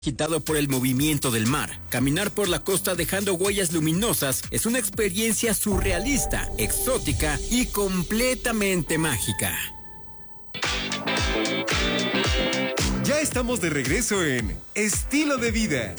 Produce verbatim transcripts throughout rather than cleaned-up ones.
Agitado por el movimiento del mar, caminar por la costa dejando huellas luminosas es una experiencia surrealista, exótica y completamente mágica. Ya estamos de regreso en Estilo de Vida.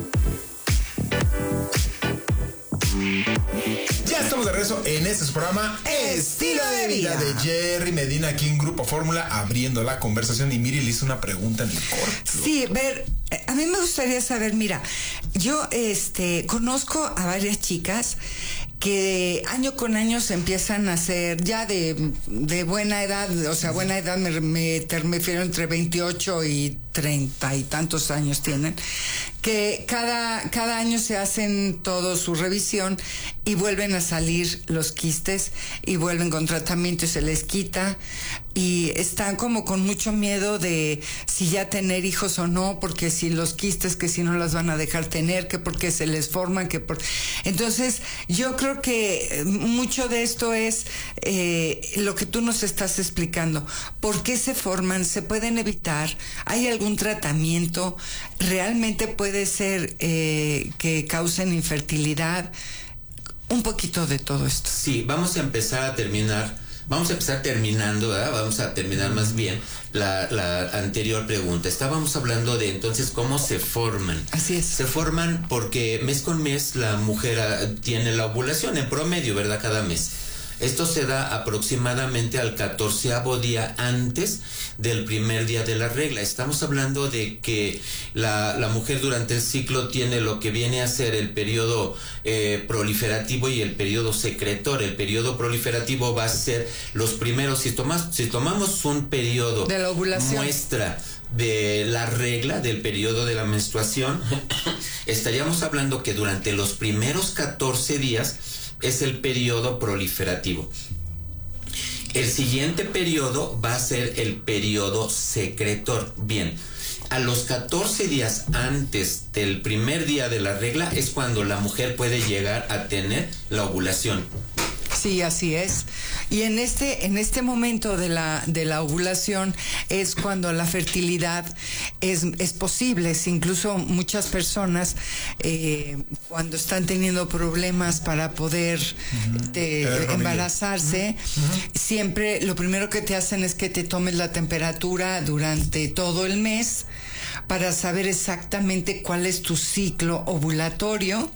Ya estamos de regreso en este programa Estilo de Vida de Jerry Medina aquí en Grupo Fórmula, abriendo la conversación. Y Miri le hizo una pregunta en el corto. Sí, ver, a mí me gustaría saber, mira, yo este conozco a varias chicas que año con año se empiezan a hacer ya de, de buena edad, o sea, buena edad me, me, me refiero entre veintiocho y treinta y tantos años tienen, que cada, cada año se hacen todo su revisión y vuelven a salir los quistes y vuelven con tratamiento y se les quita y están como con mucho miedo de si ya tener hijos o no, porque si los quistes, que si no las van a dejar tener, que porque se les forman, que por... Entonces yo creo que mucho de esto es eh, lo que tú nos estás explicando. ¿Por qué se forman? ¿Se pueden evitar? ¿Hay algún tratamiento? ¿Realmente puede ser eh, que causen infertilidad? Un poquito de todo esto. Sí, vamos a empezar a terminar, vamos a empezar terminando, ¿verdad? Vamos a terminar más bien la, la anterior pregunta. Estábamos hablando de entonces cómo se forman. Así es. Se forman porque mes con mes la mujer tiene la ovulación en promedio, ¿verdad? Cada mes. Esto se da aproximadamente al catorceavo día antes del primer día de la regla. Estamos hablando de que la, la mujer durante el ciclo tiene lo que viene a ser el periodo eh, proliferativo y el periodo secretor. El periodo proliferativo va a ser los primeros, si, tomas, si tomamos un periodo de la ovulación, muestra de la regla, del periodo de la menstruación, estaríamos hablando que durante los primeros catorce días es el periodo proliferativo. El siguiente periodo va a ser el periodo secretor. Bien, a los catorce días antes del primer día de la regla es cuando la mujer puede llegar a tener la ovulación. Sí, así es. Y en este, en este momento de la, de la ovulación es cuando la fertilidad es, es posible. Incluso muchas personas eh, cuando están teniendo problemas para poder uh-huh. de, embarazarse, uh-huh. siempre lo primero que te hacen es que te tomes la temperatura durante todo el mes para saber exactamente cuál es tu ciclo ovulatorio.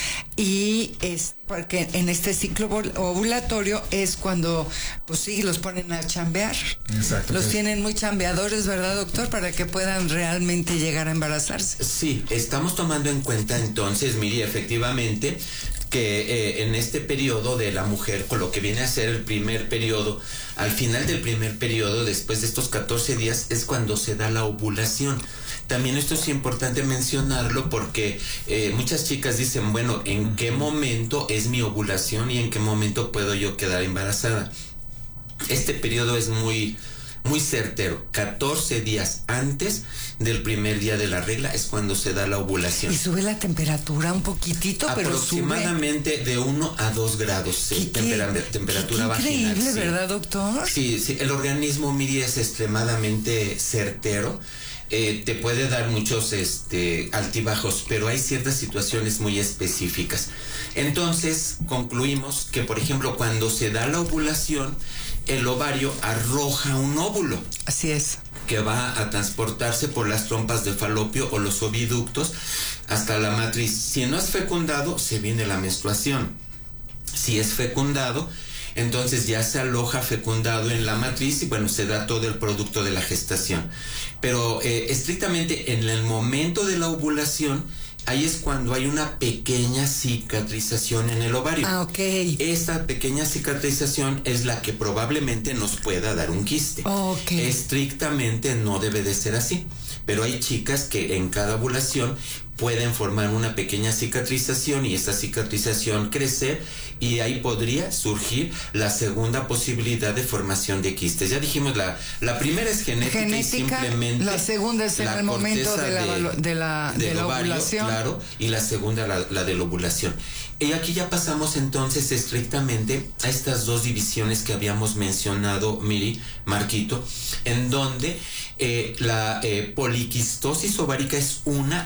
Y es porque en este ciclo ovulatorio es cuando, pues sí, los ponen a chambear. Exacto. Los pues. tienen muy chambeadores, ¿verdad, doctor? Para que puedan realmente llegar a embarazarse. Sí, estamos tomando en cuenta entonces, Miri, efectivamente, que eh, en este periodo de la mujer, con lo que viene a ser el primer periodo, al final del primer periodo, después de estos catorce días, es cuando se da la ovulación. También esto es importante mencionarlo porque eh, muchas chicas dicen, bueno, ¿en qué momento es mi ovulación y en qué momento puedo yo quedar embarazada? Este periodo es muy, muy certero. catorce días antes del primer día de la regla es cuando se da la ovulación. Y sube la temperatura un poquitito, pero sube. Aproximadamente de uno a dos grados. Sí, ¿Qué, tempera, qué, temperatura qué vaginal. Increíble, sí. ¿Verdad, doctor? Sí, sí. El organismo, Miri, es extremadamente certero. Eh, te puede dar muchos este, altibajos, pero hay ciertas situaciones muy específicas. Entonces, concluimos que, por ejemplo, cuando se da la ovulación, el ovario arroja un óvulo. Así es. Que va a transportarse por las trompas de falopio o los oviductos hasta la matriz. Si no es fecundado, se viene la menstruación. Si es fecundado, entonces ya se aloja fecundado en la matriz y bueno, se da todo el producto de la gestación. Pero eh, estrictamente en el momento de la ovulación, ahí es cuando hay una pequeña cicatrización en el ovario. Ah, ok. Esta pequeña cicatrización es la que probablemente nos pueda dar un quiste. Ok. Estrictamente no debe de ser así. Pero hay chicas que en cada ovulación pueden formar una pequeña cicatrización y esta cicatrización crece y ahí podría surgir la segunda posibilidad de formación de quistes. Ya dijimos, la, la primera es genética, Genética, y simplemente la segunda es en el momento de la, de, de la, de la ovario, ovulación. Claro, y la segunda la, la de la ovulación. Y aquí ya pasamos entonces estrictamente a estas dos divisiones que habíamos mencionado, Miri, Marquito, en donde eh, la eh, poliquistosis ovárica es una